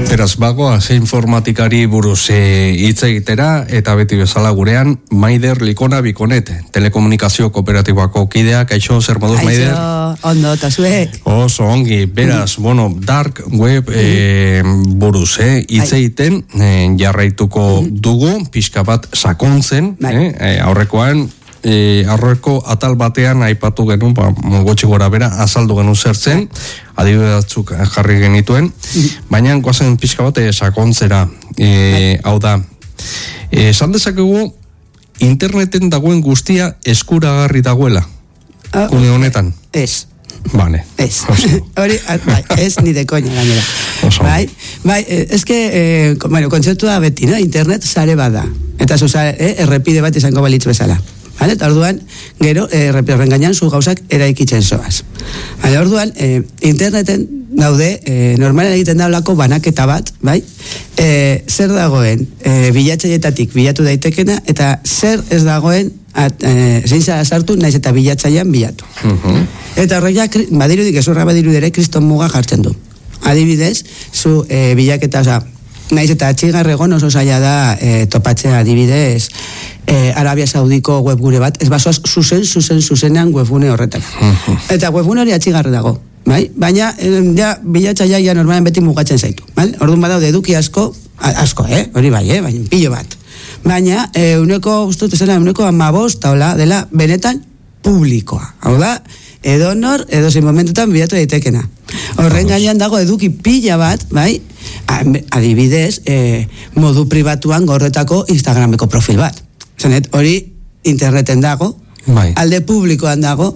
Beraz, bagoa ze informatikari buruz hitz egitera, eta beti bezala gurean, Maider Likona Bikonet, telekomunikazio kooperatibako kidea. Kaixo, zer moduz, Maider? Kaixo, ondo, eta zuek? Oso ongi, beraz, dark web buruz, hitz egiten jarraituko dugu, pixka bat sakontzen, aurreko atal batean aipatu genuen, gotxi gora bera, azaldu genuen zertzen, adibide batzuk jarri genituen, baina goazen pixka bat sakontzera, hau da, esan dezakegu interneten dagoen guztia eskuragarri dagoela, une honetan? Ez. Vale. Ez. Hori, ez ni de koña gainera. Bai, eske, kontzeptua beti, no? Internet sare bada. Eta errepide bat izango balitz bezala. Vale, eta orduan, gero, errepide gainean zu gauzak eraikitzen zoaz. Vale, orduan, interneten daude, normalen egiten daulako banaketa bat, bai? Zer dagoen bilatzaileetatik bilatu daitekena, eta zer ez dagoen zein zara sartu, naiz eta bilatzailean bilatu. Eta horrek, badirudik, ezurra badirudere, kriston muga jartzen du. Adibidez, zu bilaketa, naiz eta atxigarregon oso zaila da topatzea, adibidez, Arabia Saudiko webgune bat, ez basoaz zuzenean webgune horretan. Eta webgune hori atxigarre dago. Baina, bilatzailea normalen beti mugatzen zaitu. Orduan badaude eduki asko, hori bai, baina pilo bat. Baina, uneko 15 dela benetan publikoa. Hau da, edonor, edozein momentutan bilatu daitekena. Horren gainean dago eduki pila bat, bai, adibidez, modu pribatuan gorretako Instagrameko profil bat. Zanet, hori interneten dago, alde publikoan dago,